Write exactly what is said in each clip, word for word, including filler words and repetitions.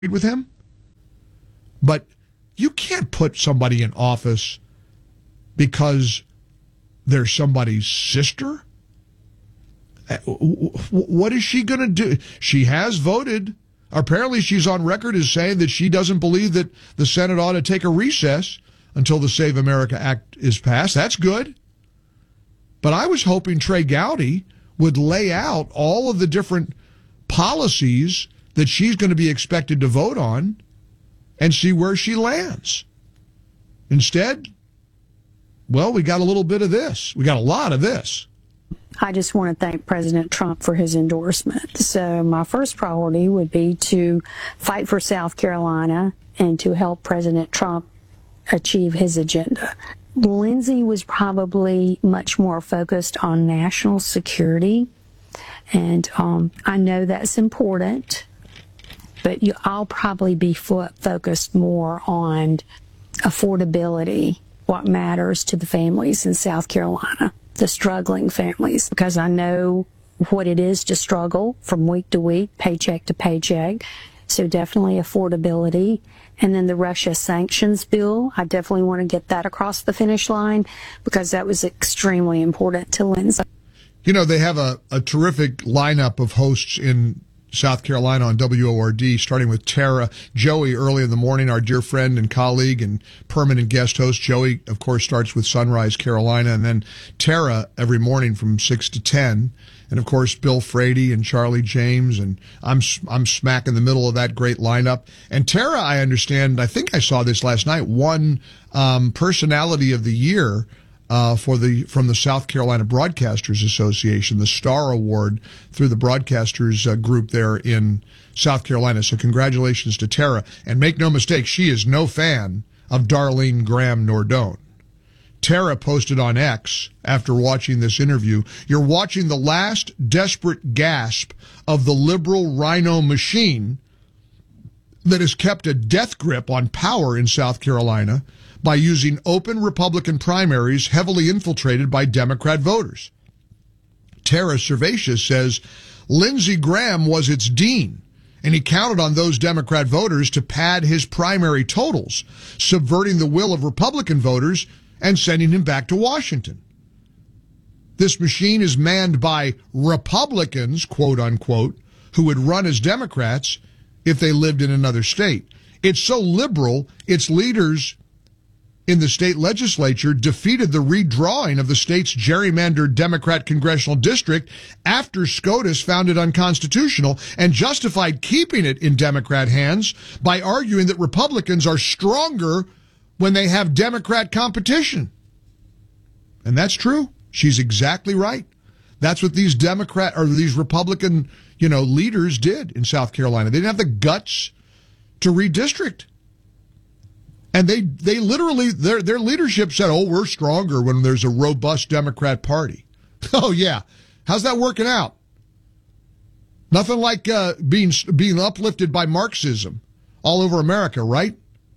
with him. But you can't put somebody in office because they're somebody's sister. What is she going to do? She has voted. Apparently, she's on record as saying that she doesn't believe that the Senate ought to take a recess until the Save America Act is passed. That's good. But I was hoping Trey Gowdy would lay out all of the different policies that she's going to be expected to vote on and see where she lands. Instead, well, we got a little bit of this. We got a lot of this. I just want to thank President Trump for his endorsement. So my first priority would be to fight for South Carolina and to help President Trump achieve his agenda. Lindsey was probably much more focused on national security, and um, I know that's important, but you, I'll probably be fo- focused more on affordability, what matters to the families in South Carolina, the struggling families, because I know what it is to struggle from week to week, paycheck to paycheck. So definitely affordability. And then the Russia sanctions bill, I definitely want to get that across the finish line because that was extremely important to Lindsey. You know, they have a, a terrific lineup of hosts in South Carolina on W O R D, starting with Tara. Joey early in the morning, our dear friend and colleague and permanent guest host. Joey, of course, starts with Sunrise Carolina, and then Tara every morning from six to ten. And, of course, Bill Frady and Charlie James, and I'm I'm smack in the middle of that great lineup. And Tara, I understand, I think I saw this last night, won um, Personality of the Year Uh, for the from the South Carolina Broadcasters Association, the Star Award through the broadcasters uh, group there in South Carolina. So congratulations to Tara. And make no mistake, she is no fan of Darlene Graham Nordone. Tara posted on X after watching this interview, "You're watching the last desperate gasp of the liberal rhino machine that has kept a death grip on power in South Carolina by using open Republican primaries heavily infiltrated by Democrat voters." Tara Servatius says Lindsey Graham was its dean, and he counted on those Democrat voters to pad his primary totals, subverting the will of Republican voters and sending him back to Washington. This machine is manned by Republicans, quote unquote, who would run as Democrats if they lived in another state. It's so liberal, its leaders in the state legislature defeated the redrawing of the state's gerrymandered Democrat congressional district after SCOTUS found it unconstitutional and justified keeping it in Democrat hands by arguing that Republicans are stronger when they have Democrat competition. And that's true. She's exactly right. That's what these Democrat or these Republican, you know, leaders did in South Carolina. They didn't have the guts to redistrict. And they, they literally, their, their leadership said, oh, we're stronger when there's a robust Democrat party. Oh, yeah. How's that working out? Nothing like uh, being, being uplifted by Marxism all over America, right?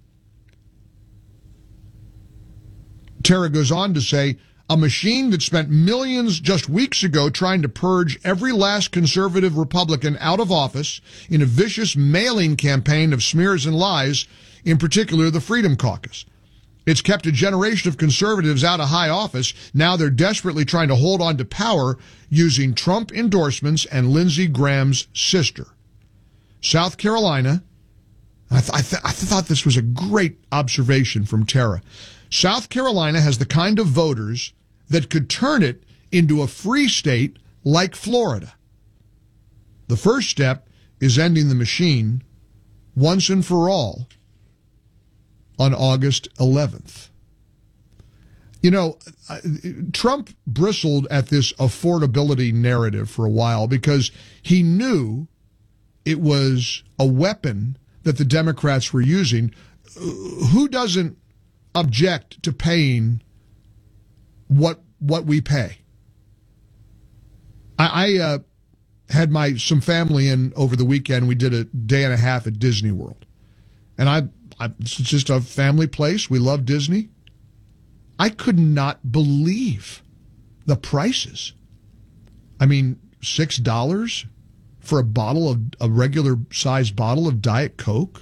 Tara goes on to say, a machine that spent millions just weeks ago trying to purge every last conservative Republican out of office in a vicious mailing campaign of smears and lies, in particular the Freedom Caucus. It's kept a generation of conservatives out of high office. Now they're desperately trying to hold on to power using Trump endorsements and Lindsey Graham's sister. South Carolina, I, th- I, th- I thought this was a great observation from Tara. South Carolina has the kind of voters that could turn it into a free state like Florida. The first step is ending the machine once and for all on August eleventh. You know, Trump bristled at this affordability narrative for a while because he knew it was a weapon that the Democrats were using. Who doesn't object to paying what what we pay? I, I uh, had my some family in over the weekend. We did a day and a half at Disney World, and I, I it's just a family place. We love Disney. I could not believe the prices. I mean, six dollars for a bottle of a regular sized bottle of Diet Coke?